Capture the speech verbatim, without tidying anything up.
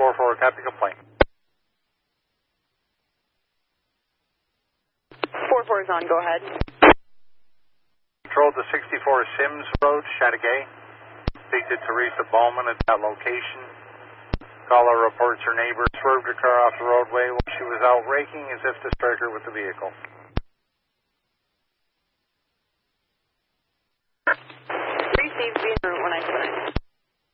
four four, copy complaint. four four is on, go ahead. Control to sixty-four Sims Road, Chateauguay. Speak to Teresa Bowman at that location. Caller reports her neighbor swerved her car off the roadway while she was out raking as if to strike her with the vehicle. Received, be en route one nine seven nine.